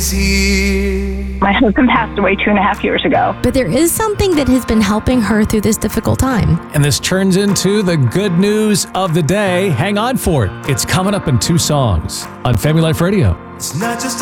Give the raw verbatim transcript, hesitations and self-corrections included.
is here. My husband passed away two and a half years ago. But there is something that has been helping her through this difficult time. And this turns into the good news of the day. Hang on for it. It's coming up in two songs on Family Life Radio. It's not just